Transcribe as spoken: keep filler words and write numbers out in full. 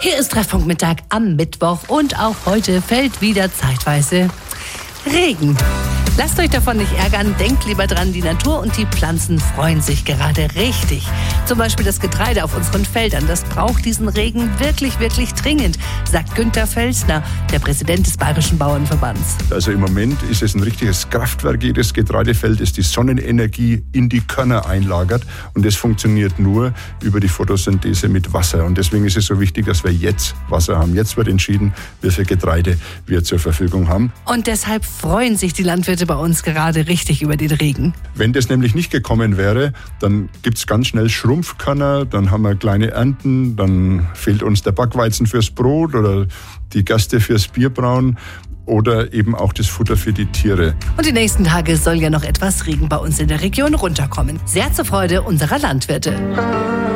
Hier ist Treffpunkt Mittag am Mittwoch und auch heute fällt wieder zeitweise Regen. Lasst euch davon nicht ärgern, denkt lieber dran, die Natur und die Pflanzen freuen sich gerade richtig. Zum Beispiel das Getreide auf unseren Feldern, das braucht diesen Regen wirklich, wirklich dringend, sagt Günter Felsner, der Präsident des Bayerischen Bauernverbands. Also im Moment ist es ein richtiges Kraftwerk, jedes Getreidefeld, das die Sonnenenergie in die Körner einlagert und das funktioniert nur über die Photosynthese mit Wasser und deswegen ist es so wichtig, dass wir jetzt Wasser haben. Jetzt wird entschieden, wie viel Getreide wir zur Verfügung haben. Und deshalb freuen sich die Landwirte bei uns gerade richtig über den Regen. Wenn das nämlich nicht gekommen wäre, dann gibt es ganz schnell Schrumpfkörner, dann haben wir kleine Ernten, dann fehlt uns der Backweizen fürs Brot oder die Gerste fürs Bierbrauen oder eben auch das Futter für die Tiere. Und die nächsten Tage soll ja noch etwas Regen bei uns in der Region runterkommen. Sehr zur Freude unserer Landwirte.